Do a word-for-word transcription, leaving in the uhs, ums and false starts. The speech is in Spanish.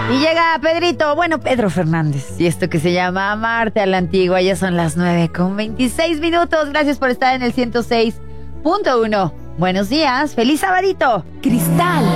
Y llega Pedrito, bueno, Pedro Fernández. Y esto que se llama Amarte a la Antigua. Ya son las nueve con veintiséis minutos. Gracias por estar en el ciento seis punto uno. Buenos días. ¡Feliz sabadito! Cristal